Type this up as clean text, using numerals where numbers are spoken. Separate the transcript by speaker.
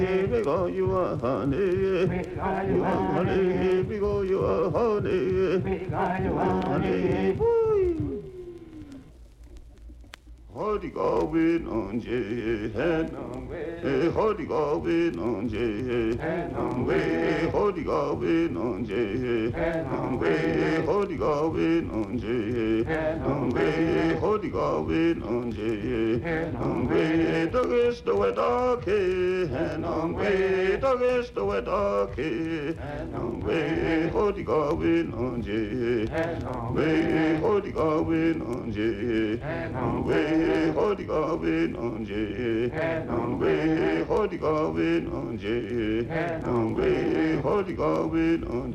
Speaker 1: Because you are honey, you are honey, because you are honey, because you are honey. Hodi going on Jay, Hodi going on Jay, Hodi going on Jay, Hodi going on Jay, Hodi going on Jay, Dugest the Wetake, and Dugest the Wetake, Hodi going on Jay, Hodi going on Jay, Hodi going on Jay, Hodi going on Jay, Hodi going on